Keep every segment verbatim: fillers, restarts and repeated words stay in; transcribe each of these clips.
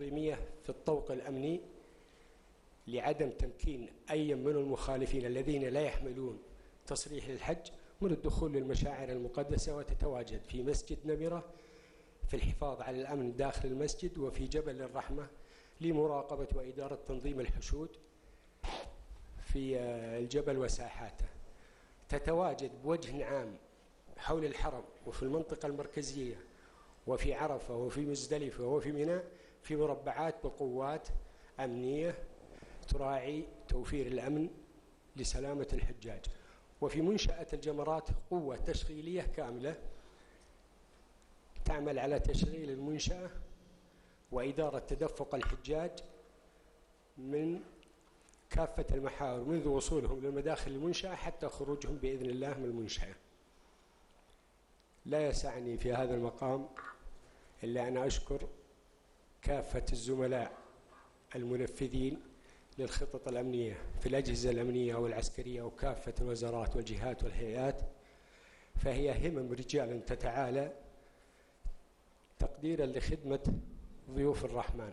الإقليمية في الطوق الأمني لعدم تمكين أي من المخالفين الذين لا يحملون تصريح الحج من الدخول للمشاعر المقدسة، وتتواجد في مسجد نمرة في الحفاظ على الأمن داخل المسجد، وفي جبل الرحمة لمراقبة وإدارة تنظيم الحشود في الجبل وساحاته. تتواجد بوجه عام حول الحرم وفي المنطقة المركزية وفي عرفة وفي مزدلفة وفي منى في مربعات بقوات أمنية تراعي توفير الأمن لسلامة الحجاج. وفي منشأة الجمرات قوة تشغيلية كاملة تعمل على تشغيل المنشأة وإدارة تدفق الحجاج من كافة المحاور منذ وصولهم للمداخل المنشأة حتى خروجهم بإذن الله من المنشأة. لا يسعني في هذا المقام إلا أن أشكر كافة الزملاء المنفذين للخطط الأمنية في الأجهزة الأمنية والعسكرية وكافة الوزارات والجهات والهيئات، فهي همم رجال تتعالى تقديرا لخدمة ضيوف الرحمن.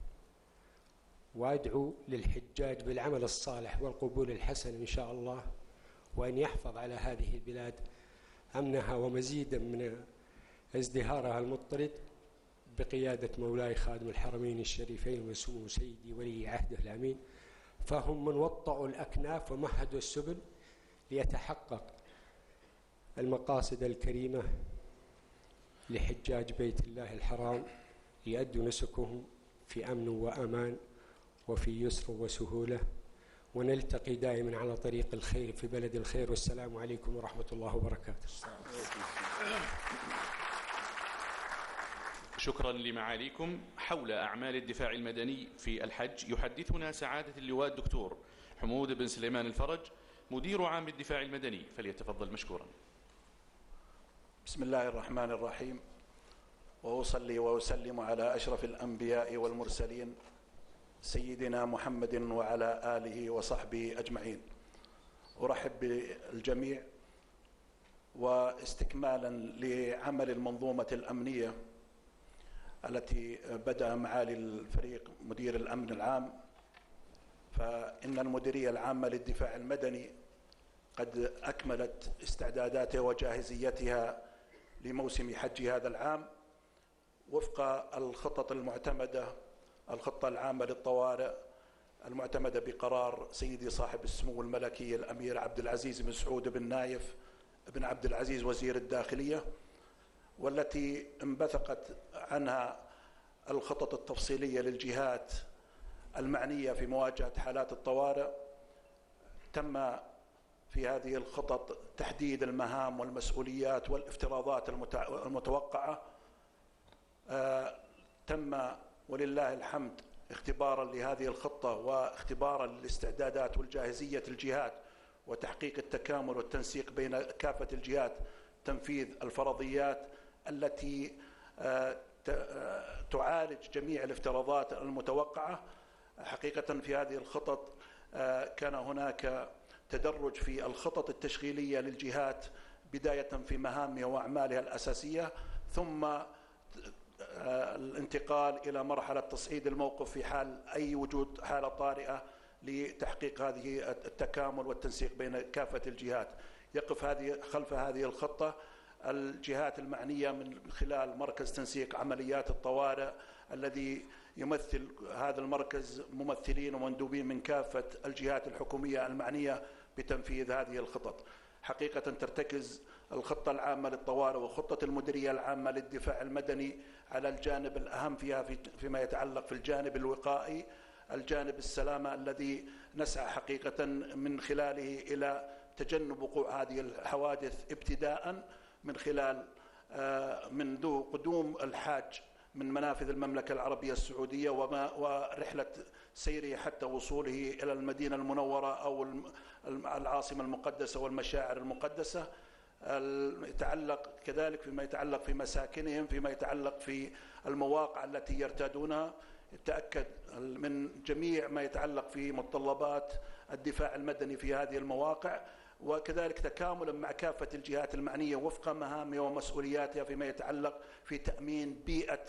وأدعو للحجاج بالعمل الصالح والقبول الحسن إن شاء الله، وأن يحفظ على هذه البلاد أمنها ومزيدا من ازدهارها المضطرد بقيادة مولاي خادم الحرمين الشريفين وسمو سيدي ولي عهده الأمين، فهم من وطئوا الأكناف ومهدوا السبل ليتحقق المقاصد الكريمة لحجاج بيت الله الحرام ليؤدوا نسكهم في أمن وأمان وفي يسر وسهولة، ونلتقي دائما على طريق الخير في بلد الخير. والسلام عليكم ورحمة الله وبركاته. شكرا لمعاليكم. حول أعمال الدفاع المدني في الحج يحدثنا سعادة اللواء الدكتور حمود بن سليمان الفرج مدير عام الدفاع المدني، فليتفضل مشكورا. بسم الله الرحمن الرحيم، وأصلي وأسلم على أشرف الأنبياء والمرسلين سيدنا محمد وعلى آله وصحبه أجمعين. أرحب بالجميع، واستكمالا لعمل المنظومة الأمنية التي بدأ معالي الفريق مدير الأمن العام، فإن المديرية العامة للدفاع المدني قد أكملت استعداداتها وجاهزيتها لموسم حج هذا العام وفق الخطط المعتمدة، الخطة العامة للطوارئ المعتمدة بقرار سيدي صاحب السمو الملكي الأمير عبد العزيز بن سعود بن نايف بن عبد العزيز وزير الداخلية، والتي انبثقت عنها الخطط التفصيلية للجهات المعنية في مواجهة حالات الطوارئ. تم في هذه الخطط تحديد المهام والمسؤوليات والافتراضات المتوقعة. آه تم ولله الحمد اختبارا لهذه الخطة واختبارا للاستعدادات والجاهزية الجهات وتحقيق التكامل والتنسيق بين كافة الجهات، تنفيذ الفرضيات التي آه تعالج جميع الافتراضات المتوقعة. حقيقة في هذه الخطط آه كان هناك تدرج في الخطط التشغيلية للجهات، بداية في مهامها وأعمالها الأساسية، ثم الانتقال إلى مرحلة تصعيد الموقف في حال أي وجود حالة طارئة لتحقيق هذه التكامل والتنسيق بين كافة الجهات. يقف هذه خلف هذه الخطة الجهات المعنية من خلال مركز تنسيق عمليات الطوارئ الذي يمثل هذا المركز ممثلين ومندوبين من كافة الجهات الحكومية المعنية بتنفيذ هذه الخطط. حقيقة ترتكز الخطة العامة للطوارئ وخطة المديرية العامة للدفاع المدني على الجانب الأهم فيها في فيما يتعلق في الجانب الوقائي، الجانب السلامة الذي نسعى حقيقة من خلاله إلى تجنب وقوع هذه الحوادث ابتداء من خلال منذ قدوم الحاج من منافذ المملكة العربية السعودية وما ورحلة سيره حتى وصوله إلى المدينة المنورة أو العاصمة المقدسة والمشاعر المقدسة. يتعلق كذلك فيما يتعلق في مساكنهم، فيما يتعلق في المواقع التي يرتادونها، يتأكد من جميع ما يتعلق في متطلبات الدفاع المدني في هذه المواقع، وكذلك تكاملا مع كافة الجهات المعنية وفق مهامها ومسؤولياتها فيما يتعلق في تأمين بيئة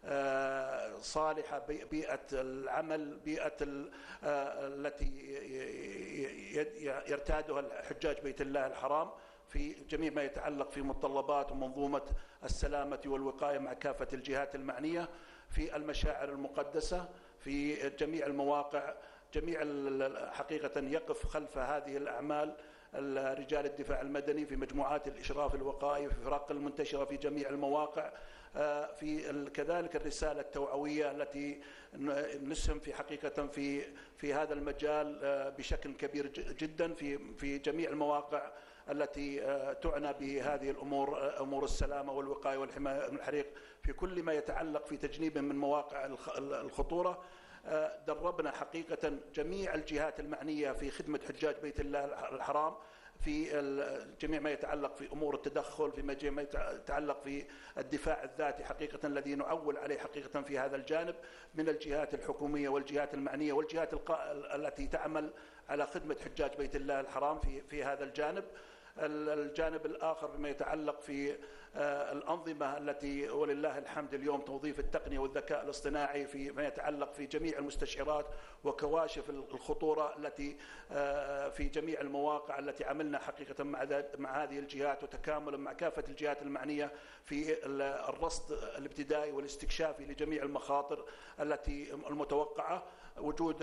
صالحة، بيئة العمل، بيئة التي يرتادها الحجاج بيت الله الحرام في جميع ما يتعلق في متطلبات ومنظومة السلامة والوقاية مع كافة الجهات المعنية في المشاعر المقدسة في جميع المواقع. جميع حقيقة يقف خلف هذه الأعمال رجال الدفاع المدني في مجموعات الإشراف الوقائي في فرق المنتشرة في جميع المواقع، في كذلك الرسالة التوعوية التي نسهم في حقيقة في في هذا المجال بشكل كبير جدا في في جميع المواقع التي تعنى بهذه الأمور، أمور السلامة والوقاية والحماية من الحريق في كل ما يتعلق في تجنيب من مواقع الخطورة. دربنا حقيقة جميع الجهات المعنية في خدمة حجاج بيت الله الحرام في جميع ما يتعلق في أمور التدخل، في جميع ما يتعلق في الدفاع الذاتي حقيقة الذي نعول عليه حقيقة في هذا الجانب من الجهات الحكومية والجهات المعنية والجهات التي تعمل على خدمة حجاج بيت الله الحرام في في هذا الجانب. الجانب الآخر بما يتعلق في الأنظمة التي ولله الحمد اليوم توظيف التقنية والذكاء الاصطناعي في ما يتعلق في جميع المستشعرات وكواشف الخطورة التي في جميع المواقع التي عملنا حقيقة مع مع هذه الجهات وتكاملا مع كافة الجهات المعنية في الرصد الابتدائي والاستكشافي لجميع المخاطر التي المتوقعة. وجود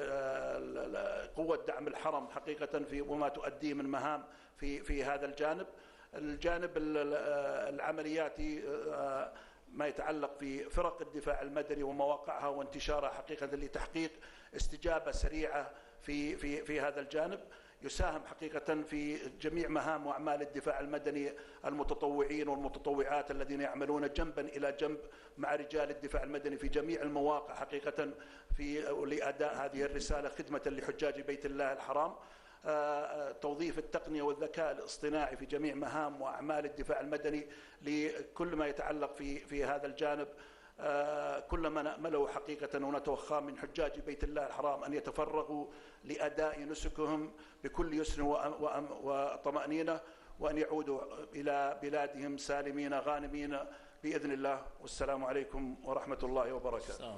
قوة دعم الحرم حقيقة في وما تؤديه من مهام في في هذا الجانب. الجانب العملياتي ما يتعلق في فرق الدفاع المدني ومواقعها وانتشارها حقيقة لتحقيق استجابة سريعة في في في هذا الجانب، يساهم حقيقة في جميع مهام وأعمال الدفاع المدني المتطوعين والمتطوعات الذين يعملون جنبا إلى جنب مع رجال الدفاع المدني في جميع المواقع حقيقة في لأداء هذه الرسالة خدمة لحجاج بيت الله الحرام. توظيف التقنية والذكاء الاصطناعي في جميع مهام وأعمال الدفاع المدني لكل ما يتعلق في في هذا الجانب. كل ما نأمله حقيقة ونتوخى من حجاج بيت الله الحرام أن يتفرغوا لأداء نسكهم بكل يسر وطمأنينة وأن يعودوا إلى بلادهم سالمين غانمين بإذن الله. والسلام عليكم ورحمة الله وبركاته.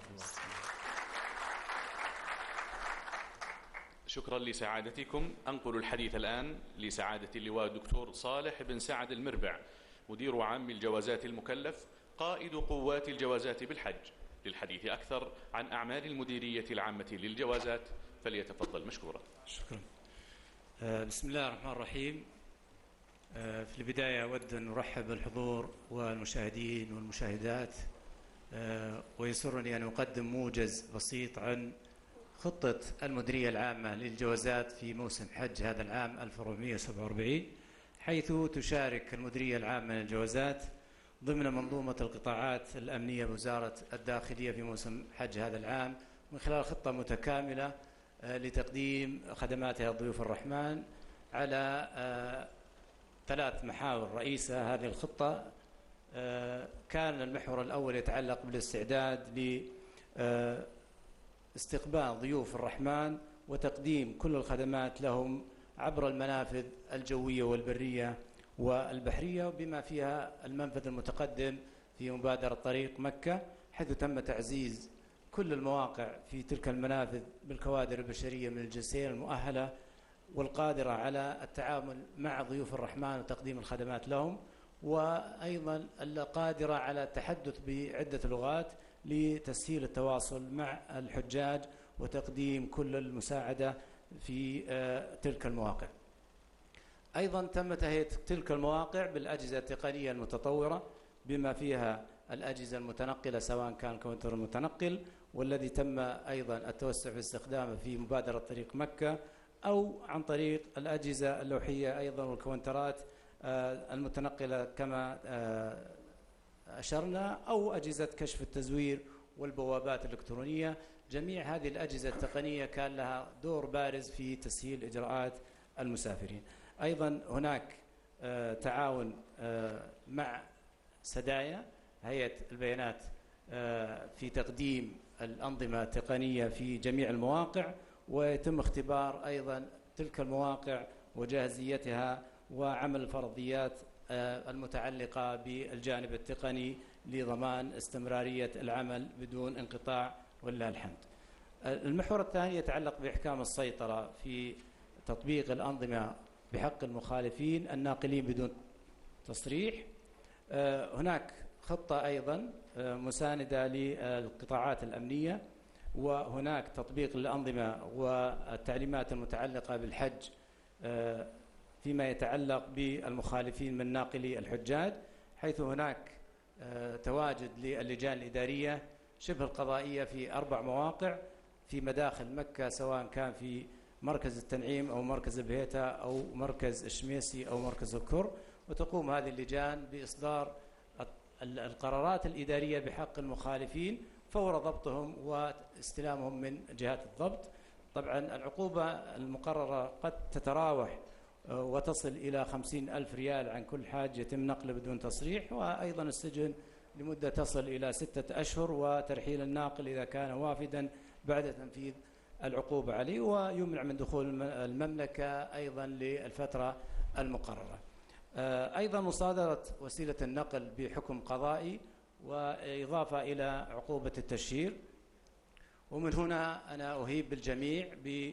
شكرا لسعادتكم. أنقل الحديث الآن لسعادة اللواء الدكتور صالح بن سعد المربع مدير عام الجوازات المكلف قائد قوات الجوازات بالحج للحديث أكثر عن أعمال المديرية العامة للجوازات، فليتفضل مشكورا. شكرا. بسم الله الرحمن الرحيم. في البداية أود أن أرحب بالحضور والمشاهدين والمشاهدات، ويسرني أن أقدم موجز بسيط عن خطة المديرية العامة للجوازات في موسم حج هذا العام ألف وأربعمائة وسبعة وأربعين، حيث تشارك المديرية العامة للجوازات ضمن منظومة القطاعات الأمنية بوزارة الداخلية في موسم حج هذا العام من خلال خطة متكاملة لتقديم خدماتها ضيوف الرحمن على ثلاث محاور رئيسة. هذه الخطة كان المحور الأول يتعلق بالاستعداد لاستقبال ضيوف الرحمن وتقديم كل الخدمات لهم عبر المنافذ الجوية والبرية والبحرية، بما فيها المنفذ المتقدم في مبادرة طريق مكة، حيث تم تعزيز كل المواقع في تلك المنافذ بالكوادر البشرية من الجنسين المؤهلة والقادرة على التعامل مع ضيوف الرحمن وتقديم الخدمات لهم، وأيضا القادرة على التحدث بعدة لغات لتسهيل التواصل مع الحجاج وتقديم كل المساعدة في تلك المواقع. أيضا تم تهيئة تلك المواقع بالأجهزة التقنية المتطورة بما فيها الأجهزة المتنقلة سواء كان كاونتر متنقل والذي تم أيضا التوسع في استخدامه في مبادرة طريق مكة، أو عن طريق الأجهزة اللوحية أيضا والكاونترات المتنقلة كما أشرنا، أو أجهزة كشف التزوير والبوابات الإلكترونية. جميع هذه الأجهزة التقنية كان لها دور بارز في تسهيل إجراءات المسافرين. أيضا هناك تعاون مع سدايا هيئة البيانات في تقديم الأنظمة التقنية في جميع المواقع، ويتم اختبار أيضا تلك المواقع وجاهزيتها وعمل الفرضيات المتعلقة بالجانب التقني لضمان استمرارية العمل بدون انقطاع ولله الحمد. المحور الثاني يتعلق بإحكام السيطرة في تطبيق الأنظمة بحق المخالفين الناقلين بدون تصريح. هناك خطة أيضا مساندة للقطاعات الأمنية، وهناك تطبيق للأنظمة والتعليمات المتعلقة بالحج فيما يتعلق بالمخالفين من ناقلي الحجاج، حيث هناك تواجد للجان الإدارية شبه القضائية في أربع مواقع في مداخل مكة، سواء كان في مركز التنعيم أو مركز البهيتة أو مركز الشميسي أو مركز الكر، وتقوم هذه اللجان بإصدار القرارات الإدارية بحق المخالفين فور ضبطهم واستلامهم من جهات الضبط. طبعا العقوبة المقررة قد تتراوح وتصل إلى خمسين ألف ريال عن كل حاج يتم نقله بدون تصريح، وأيضا السجن لمدة تصل إلى ستة أشهر، وترحيل الناقل إذا كان وافدا بعد تنفيذ العقوبة عليه، ويمنع من دخول المملكة أيضا للفترة المقررة. أيضا مصادرة وسيلة النقل بحكم قضائي، وإضافة إلى عقوبة التشهير. ومن هنا أنا أهيب بالجميع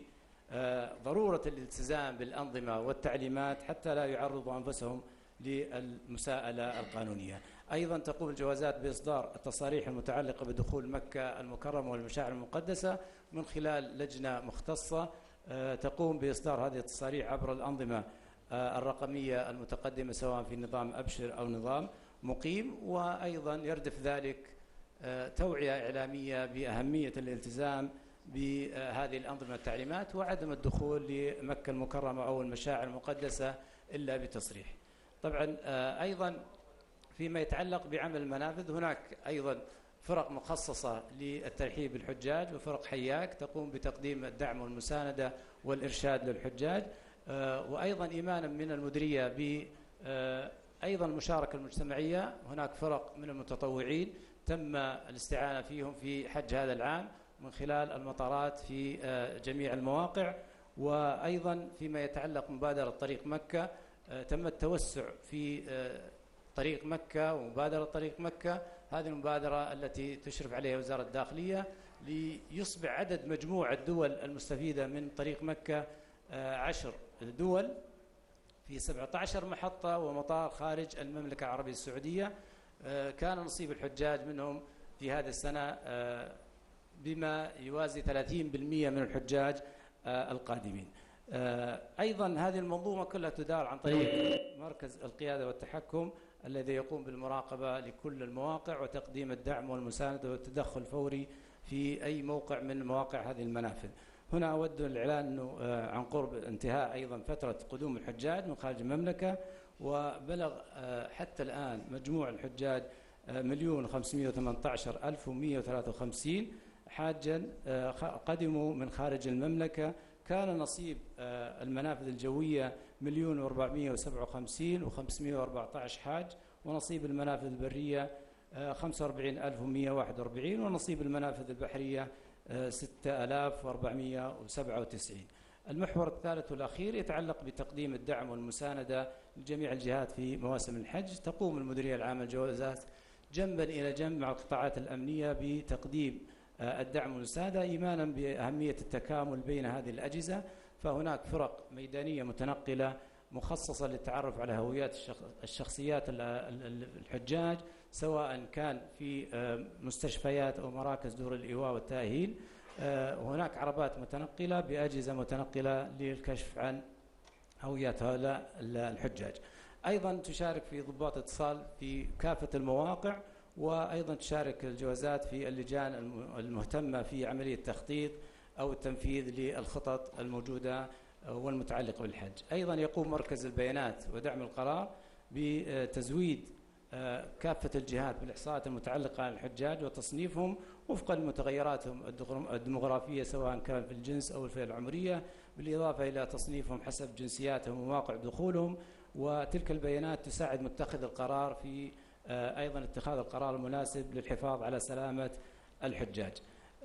بضرورة الالتزام بالأنظمة والتعليمات حتى لا يعرضوا أنفسهم للمساءلة القانونية. أيضا تقوم الجوازات بإصدار التصاريح المتعلقة بدخول مكة المكرمة والمشاعر المقدسة من خلال لجنة مختصة تقوم بإصدار هذه التصاريح عبر الأنظمة الرقمية المتقدمة سواء في نظام أبشر أو نظام مقيم. وأيضا يردف ذلك توعية إعلامية بأهمية الالتزام بهذه الأنظمة التعليمات وعدم الدخول لمكة المكرمة أو المشاعر المقدسة إلا بتصريح. طبعا أيضا فيما يتعلق بعمل المنافذ هناك أيضا فرق مخصصة للترحيب بالحجاج وفرق حياك تقوم بتقديم الدعم والمساندة والإرشاد للحجاج، وأيضا إيمانا من المديرية ب أيضا المشاركة المجتمعية. هناك فرق من المتطوعين تم الاستعانة فيهم في حج هذا العام من خلال المطارات في جميع المواقع. وأيضا فيما يتعلق مبادرة طريق مكة تم التوسع في طريق مكة ومبادرة طريق مكة، هذه المبادرة التي تشرف عليها وزارة الداخلية، ليصبح عدد مجموع الدول المستفيدة من طريق مكة عشر دول في سبعة عشر محطة ومطار خارج المملكة العربية السعودية. كان نصيب الحجاج منهم في هذه السنة بما يوازي ثلاثين بالمئة من الحجاج القادمين. أيضا هذه المنظومة كلها تدار عن طريق مركز القيادة والتحكم الذي يقوم بالمراقبة لكل المواقع وتقديم الدعم والمساندة والتدخل الفوري في أي موقع من مواقع هذه المنافذ. هنا أود الإعلان أنه عن قرب انتهاء أيضا فترة قدوم الحجاج من خارج المملكة، وبلغ حتى الآن مجموع الحجاج مليون خمسمائة وثمانية عشر ألف ومئة وثلاثة وخمسين حاجا قدموا من خارج المملكة. كان نصيب المنافذ الجوية مليون وأربعمائة وسبعة وخمسين وخمسمائة وأربعة عشر حاج، ونصيب المنافذ البرية خمسة وأربعين ألف ومئة وواحد وأربعين، ونصيب المنافذ البحرية ستة آلاف وأربعمائة وسبعة وتسعين. المحور الثالث والأخير يتعلق بتقديم الدعم والمساندة لجميع الجهات في مواسم الحج. تقوم المديرية العامة للجوازات جنبا إلى جنب مع القطاعات الأمنية بتقديم الدعم والمساعدة إيمانا بأهمية التكامل بين هذه الأجهزة. فهناك فرق ميدانية متنقلة مخصصة للتعرف على هويات الشخصيات الحجاج سواء كان في مستشفيات أو مراكز دور الإيواء والتأهيل. وهناك عربات متنقلة بأجهزة متنقلة للكشف عن هويات هؤلاء الحجاج. أيضا تشارك في ضباط اتصال في كافة المواقع، وأيضا تشارك الجوازات في اللجان المهتمة في عملية التخطيط أو التنفيذ للخطط الموجودة والمتعلقة بالحج. أيضا يقوم مركز البيانات ودعم القرار بتزويد كافة الجهات بالإحصاءات المتعلقة عن الحجاج وتصنيفهم وفقا لمتغيراتهم الديموغرافية سواء كان في الجنس أو الفئة العمرية، بالإضافة إلى تصنيفهم حسب جنسياتهم ومواقع دخولهم. وتلك البيانات تساعد متخذ القرار في أيضا اتخاذ القرار المناسب للحفاظ على سلامة الحجاج.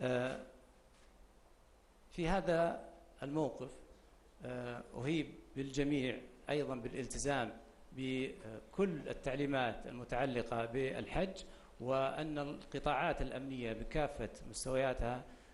في هذا الموقف أهيب بالجميع أيضا بالالتزام بكل التعليمات المتعلقة بالحج، وأن القطاعات الأمنية بكافة مستوياتها